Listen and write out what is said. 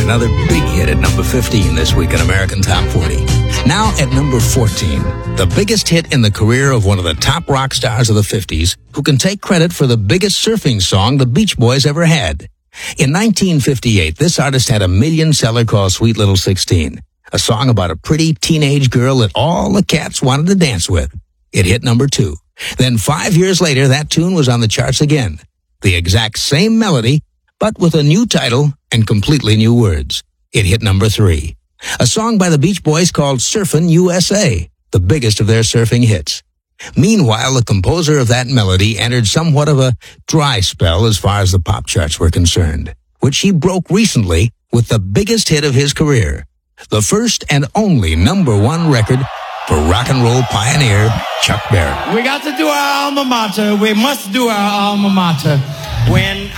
another big hit at number 15 this week in American Top 40. Now at number 14, the biggest hit in the career of one of the top rock stars of the 50s, who can take credit for the biggest surfing song the Beach Boys ever had. In 1958, this artist had a million seller called Sweet Little 16, a song about a pretty teenage girl that all the cats wanted to dance with. It hit number 2. Then 5 years later, that tune was on the charts again. The exact same melody, but with a new title and completely new words. It hit number 3. A song by the Beach Boys called Surfin' USA, the biggest of their surfing hits. Meanwhile, the composer of that melody entered somewhat of a dry spell as far as the pop charts were concerned, which he broke recently with the biggest hit of his career, the first and only number 1 record for rock and roll pioneer Chuck Berry. We got to do our alma mater. We must do our alma mater. When